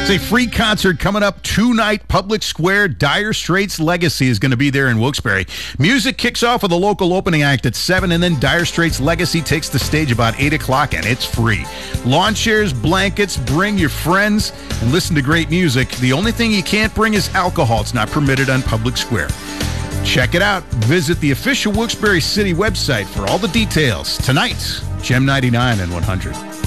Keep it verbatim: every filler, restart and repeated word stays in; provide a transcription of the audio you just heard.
It's a free concert coming up tonight, Public Square. Dire Straits Legacy is going to be there in Wilkes-Barre. Music kicks off with a local opening act at seven, and then Dire Straits Legacy takes the stage about eight o'clock, and it's free. Lawn chairs, blankets, bring your friends, and listen to great music. The only thing you can't bring is alcohol. It's not permitted on Public Square. Check it out. Visit the official Wilkes-Barre City website for all the details. Tonight, Gem ninety-nine and one hundred.